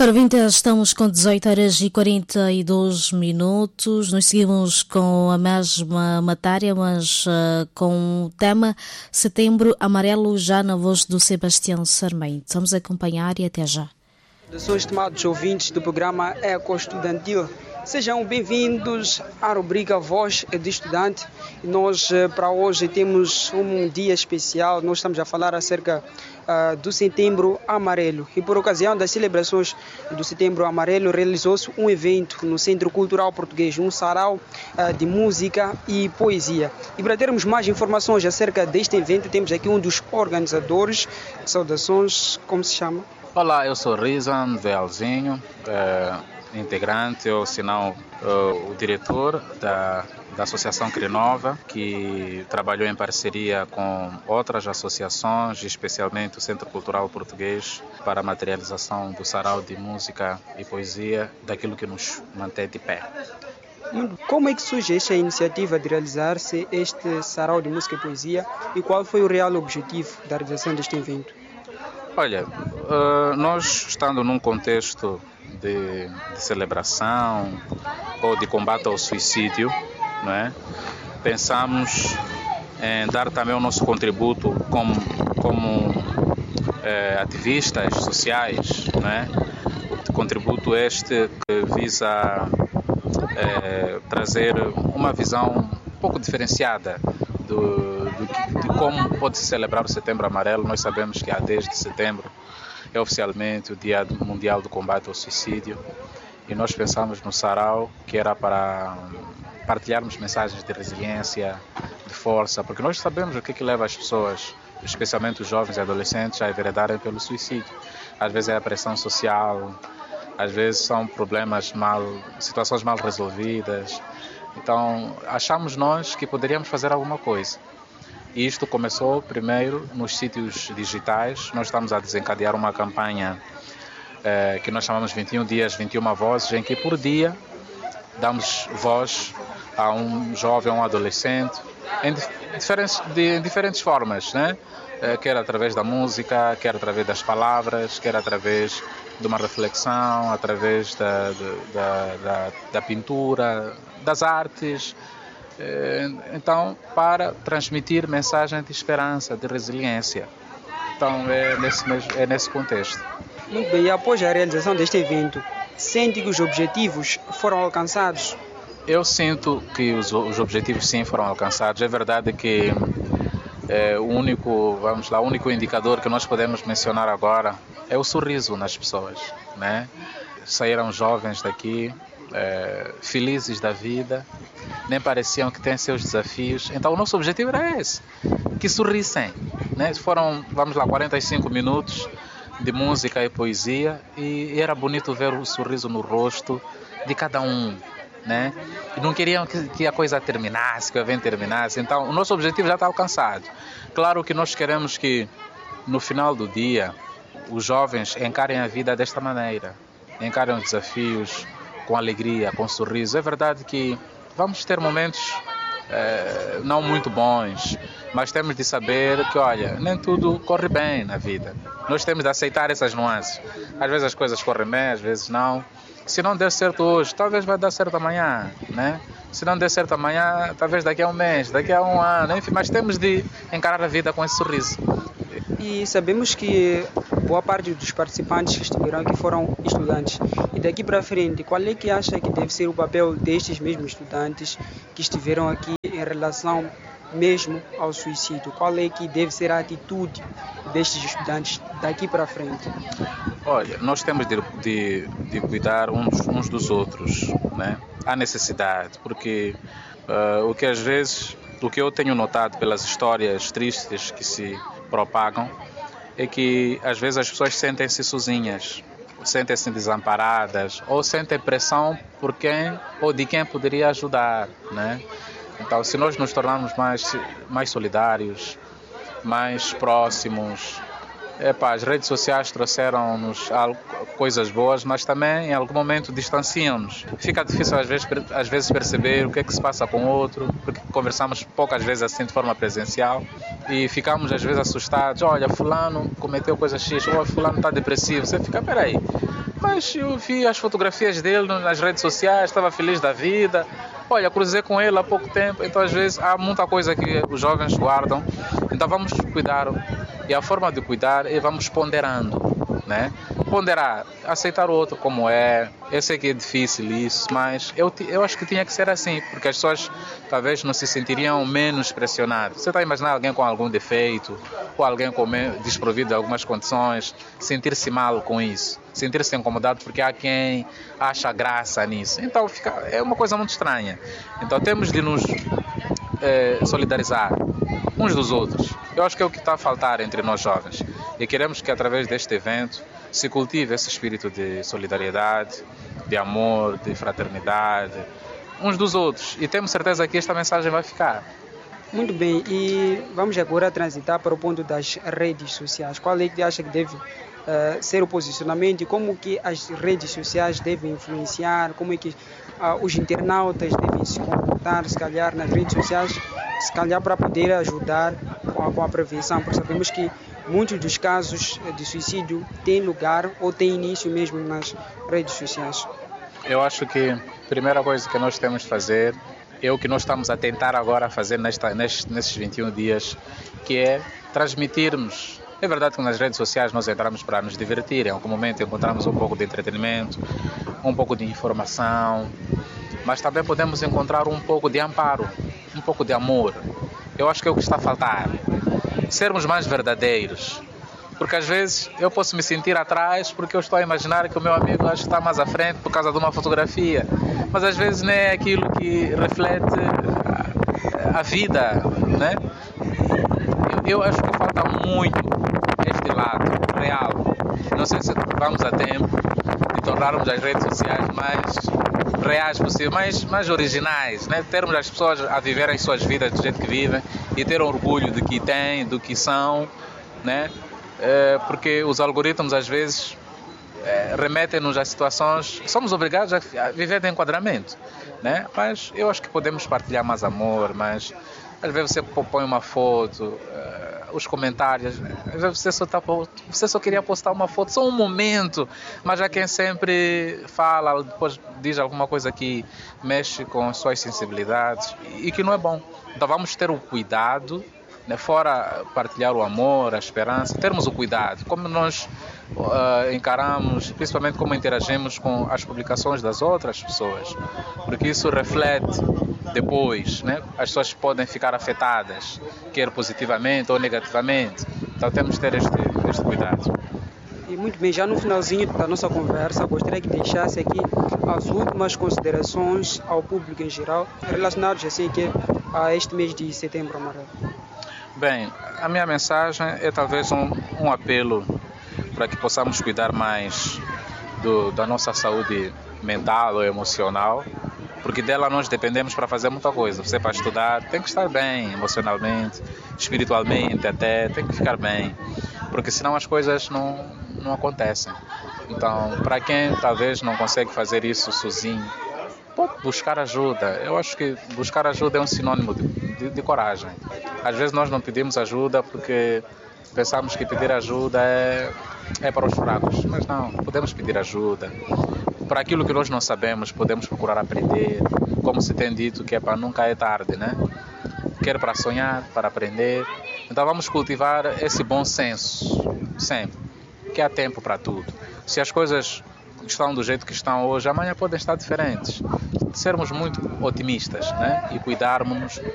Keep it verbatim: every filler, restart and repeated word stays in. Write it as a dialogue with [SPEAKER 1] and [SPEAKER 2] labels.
[SPEAKER 1] Caro ouvinte, estamos com dezoito horas e quarenta e dois minutos. Nós seguimos com a mesma matéria, mas uh, com o tema Setembro Amarelo, já na voz do Sebastião Sarmento. Vamos acompanhar e até já.
[SPEAKER 2] Saudações, estimados ouvintes do programa Eco Estudantil. Sejam bem-vindos à rubrica Voz de Estudante. Nós, para hoje, temos um dia especial. Nós estamos a falar acerca uh, do Setembro Amarelo. E por ocasião das celebrações do Setembro Amarelo, realizou-se um evento no Centro Cultural Português, um sarau uh, de música e poesia. E para termos mais informações acerca deste evento, temos aqui um dos organizadores. Saudações, como se chama?
[SPEAKER 3] Olá, eu sou Rizan Velzinho. É... integrante, ou se não o diretor da, da Associação Crenova, que trabalhou em parceria com outras associações, especialmente o Centro Cultural Português, para a materialização do sarau de música e poesia, daquilo que nos mantém de pé.
[SPEAKER 2] Como é que surge esta iniciativa de realizar-se este sarau de música e poesia e qual foi o real objetivo da realização deste evento?
[SPEAKER 3] Olha, nós estando num contexto de, de celebração ou de combate ao suicídio, não é? Pensamos em dar também o nosso contributo como, como é, ativistas sociais, não é? O contributo este que visa é, trazer uma visão um pouco diferenciada do, do, de como pode se celebrar o Setembro Amarelo. Nós sabemos que há dez de setembro é oficialmente o Dia Mundial do Combate ao Suicídio e nós pensamos no sarau que era para partilharmos mensagens de resiliência, de força, porque nós sabemos o que, é que leva as pessoas, especialmente os jovens e adolescentes, a enveredarem pelo suicídio. Às vezes é a pressão social, às vezes são problemas mal, situações mal resolvidas. Então achamos nós que poderíamos fazer alguma coisa. E isto começou primeiro nos sítios digitais. Nós estamos a desencadear uma campanha eh, que nós chamamos vinte e um dias, vinte e uma vozes, em que por dia damos voz a um jovem, a um adolescente, em diferentes, de, em diferentes formas, né? Eh, quer através da música, quer através das palavras, quer através de uma reflexão, através da, da, da, da pintura, das artes. Então, para transmitir mensagem de esperança, de resiliência. Então, é nesse, é nesse contexto.
[SPEAKER 2] Muito bem, e após a realização deste evento, sente que os objetivos foram alcançados?
[SPEAKER 3] Eu sinto que os, os objetivos sim foram alcançados. É verdade que é, o único, vamos lá, o único indicador que nós podemos mencionar agora é o sorriso nas pessoas, né? Saíram jovens daqui É, felizes da vida, nem pareciam que têm seus desafios. Então o nosso objetivo era esse, que sorrissem, né? Foram, vamos lá, quarenta e cinco minutos de música e poesia e era bonito ver o sorriso no rosto de cada um, né? E não queriam que, que a coisa terminasse, que o evento terminasse. Então o nosso objetivo já está alcançado. Claro que nós queremos que no final do dia os jovens encarem a vida desta maneira, encarem os desafios com alegria, com sorriso. É verdade que vamos ter momentos eh, não muito bons, mas temos de saber que, olha, nem tudo corre bem na vida. Nós temos de aceitar essas nuances. Às vezes as coisas correm bem, às vezes não. Se não der certo hoje, talvez vai dar certo amanhã, né? Se não der certo amanhã, talvez daqui a um mês, daqui a um ano, enfim, mas temos de encarar a vida com esse sorriso.
[SPEAKER 2] E sabemos que boa parte dos participantes que estiveram aqui foram estudantes. E daqui para frente, qual é que acha que deve ser o papel destes mesmos estudantes que estiveram aqui em relação mesmo ao suicídio? Qual é que deve ser a atitude destes estudantes daqui para frente?
[SPEAKER 3] Olha, nós temos de, de, de cuidar uns, uns dos outros, né? Há necessidade, porque uh, o que às vezes, o que eu tenho notado pelas histórias tristes que se propagam, é que às vezes as pessoas sentem-se sozinhas, sentem-se desamparadas ou sentem pressão por quem ou de quem poderia ajudar, né? Então, se nós nos tornarmos mais, mais solidários, mais próximos, Epá, as redes sociais trouxeram-nos coisas boas, mas também em algum momento distanciam-nos. Fica difícil às vezes, às vezes perceber o que é que se passa com o outro, porque conversamos poucas vezes assim de forma presencial e ficamos às vezes assustados. Olha, fulano cometeu coisa X, ou fulano está depressivo. Você fica, peraí, mas eu vi as fotografias dele nas redes sociais, estava feliz da vida. Olha, cruzei com ele há pouco tempo, então às vezes há muita coisa que os jovens guardam. Então vamos cuidar, e a forma de cuidar é vamos ponderando, né? Ponderar, aceitar o outro como é. Eu sei que é difícil isso, mas eu, eu acho que tinha que ser assim, porque as pessoas talvez não se sentiriam menos pressionadas. Você está a imaginar alguém com algum defeito, ou alguém com, desprovido de algumas condições, sentir-se mal com isso, sentir-se incomodado porque há quem acha graça nisso. Então fica, é uma coisa muito estranha. Então temos de nos eh, solidarizar uns dos outros. Eu acho que é o que está a faltar entre nós jovens. E queremos que através deste evento se cultive esse espírito de solidariedade, de amor, de fraternidade, uns dos outros. E temos certeza que esta mensagem vai ficar.
[SPEAKER 2] Muito bem, e vamos agora transitar para o ponto das redes sociais. Qual é que acha que deve uh, ser o posicionamento e como que as redes sociais devem influenciar, como é que uh, os internautas devem se comportar, se calhar, nas redes sociais, se calhar para poder ajudar com a, com a prevenção, porque sabemos que muitos dos casos de suicídio têm lugar ou têm início mesmo nas redes sociais.
[SPEAKER 3] Eu acho que a primeira coisa que nós temos de fazer é o que nós estamos a tentar agora fazer nesta, nestes, nesses vinte e um dias, que é transmitirmos. É verdade que nas redes sociais nós entramos para nos divertir, em algum momento encontramos um pouco de entretenimento, um pouco de informação, mas também podemos encontrar um pouco de amparo, um pouco de amor. Eu acho que é o que está a faltar. Sermos mais verdadeiros. Porque às vezes eu posso me sentir atrás porque eu estou a imaginar que o meu amigo acho que está mais à frente por causa de uma fotografia. Mas às vezes não é aquilo que reflete a, a vida, né? Eu, eu acho que falta muito este lado real. Não sei se vamos a tempo de tornarmos as redes sociais mais reais possível, mais, mais originais, né? Termos as pessoas a viverem suas vidas do jeito que vivem e ter orgulho do que têm, do que são, né? É, porque os algoritmos às vezes é, remetem-nos a situações que somos obrigados a, a viver de enquadramento, né? Mas eu acho que podemos partilhar mais amor, mas às vezes você põe uma foto, é, os comentários, às vezes você só, tá, você só queria postar uma foto, só um momento, mas há quem sempre fala, depois diz alguma coisa que mexe com as suas sensibilidades e que não é bom. Então vamos ter o cuidado, né, fora partilhar o amor, a esperança, termos o cuidado, como nós uh, encaramos, principalmente como interagimos com as publicações das outras pessoas, porque isso reflete depois, né? As pessoas podem ficar afetadas, quer positivamente ou negativamente, então temos que ter este, este cuidado.
[SPEAKER 2] E muito bem, já no finalzinho da nossa conversa, gostaria que deixasse aqui as últimas considerações ao público em geral, relacionadas assim que a este mês de setembro amarelo.
[SPEAKER 3] Bem, a minha mensagem é talvez um, um apelo para que possamos cuidar mais do, da nossa saúde mental ou emocional, porque dela nós dependemos para fazer muita coisa. Você, para estudar, tem que estar bem emocionalmente, espiritualmente até, tem que ficar bem, porque senão as coisas não, não acontecem. Então, para quem talvez não consegue fazer isso sozinho, pode buscar ajuda. Eu acho que buscar ajuda é um sinônimo de, de, de coragem. Às vezes nós não pedimos ajuda porque pensamos que pedir ajuda é, é para os fracos, mas não, podemos pedir ajuda. Para aquilo que nós não sabemos, podemos procurar aprender, como se tem dito que é para nunca é tarde, né? Quer para sonhar, para aprender. Então vamos cultivar esse bom senso, sempre, que há tempo para tudo. Se as coisas estão do jeito que estão hoje, amanhã podem estar diferentes. Sermos muito otimistas, né? E cuidarmos